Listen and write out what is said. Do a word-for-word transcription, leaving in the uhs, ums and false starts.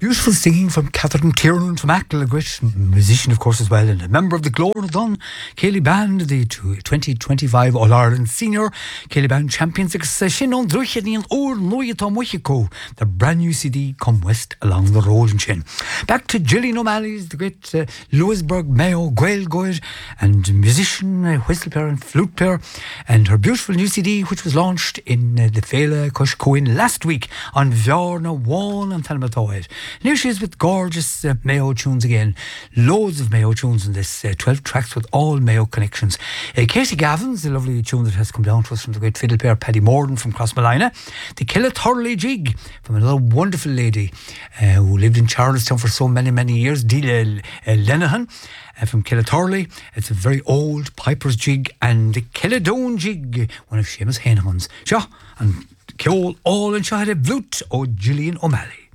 Beautiful singing from Catherine Tiernan from Achill, a great musician, of course, as well, and a member of the Glór Dun Céilí Band, the twenty twenty-five All-Ireland Senior Céilí Band champions. Sin on Druchadin or Noyata Mochico, the brand new C D, Come West Along the Road and Chin. Back to Gillian O'Malley's, the great uh, Louisburg Mayo Gael Goid, and musician, uh, whistle player and flute player, and her beautiful new C D, which was launched in uh, the Féile Cushcoin last week on Bhearna One and Falmatoid. Here she is with gorgeous uh, Mayo tunes again. Loads of Mayo tunes in this, uh, twelve tracks with all Mayo connections. Uh, Katie Gavin's, the lovely tune that has come down to us from the great fiddle player Paddy Morden from Crossmolina. The Killathurley Jig from another wonderful lady uh, who lived in Charlestown for so many, many years, Delia uh, Lenehan. Uh, from Killathurley. It's a very old Piper's Jig, and the Killadoon Jig, one of Seamus Hanahan's. Sure, and Kjol all in Shahada Vlut o Gillian O'Malley.